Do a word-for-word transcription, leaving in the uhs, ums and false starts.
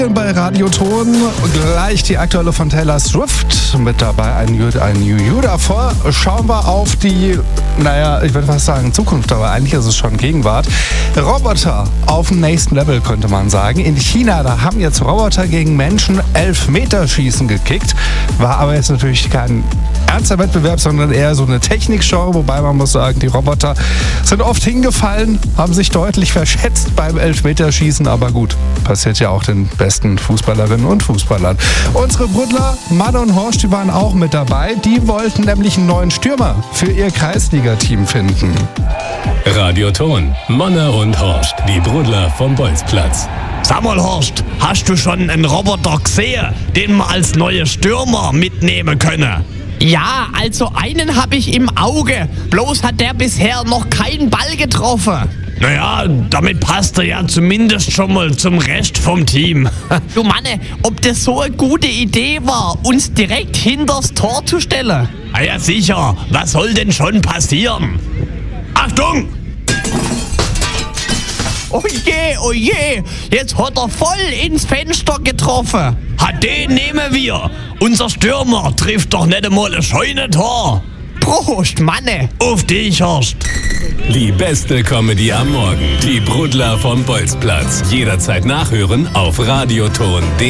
Bei Radioton gleich die aktuelle von Taylor Swift. Mit dabei ein You, ein You, You. Davor schauen wir auf die, naja, ich würde fast sagen Zukunft, aber eigentlich ist es schon Gegenwart. Roboter auf dem nächsten Level, könnte man sagen. In China, da haben jetzt Roboter gegen Menschen Elfmeterschießen gekickt. War aber jetzt natürlich kein ernster Wettbewerb, sondern eher so eine Technikshow. Wobei man muss sagen, die Roboter sind oft hingefallen, haben sich deutlich verschätzt beim Elfmeterschießen. Aber gut, passiert ja auch den besten Fußballerinnen und Fußballern. Unsere Brudler, Mann und Horst, die waren auch mit dabei. Die wollten nämlich einen neuen Stürmer für ihr Kreisliga-Team finden. Radioton, Manne und Horst, die Brudler vom Bolzplatz. Sag mal, Horst, hast du schon einen Roboter gesehen, den wir als neue Stürmer mitnehmen können? Ja, also einen habe ich im Auge. Bloß hat der bisher noch keinen Ball getroffen. Naja, damit passt er ja zumindest schon mal zum Rest vom Team. Du Manne, ob das so eine gute Idee war, uns direkt hinters Tor zu stellen? Ah ja, sicher. Was soll denn schon passieren? Achtung! Oh je, oh je, jetzt hat er voll ins Fenster getroffen. Ha, den nehmen wir. Unser Stürmer trifft doch nicht einmal ein Scheunentor. Prost, Manne. Auf dich, Horst. Die beste Comedy am Morgen. Die Brudler vom Bolzplatz. Jederzeit nachhören auf radioton punkt de.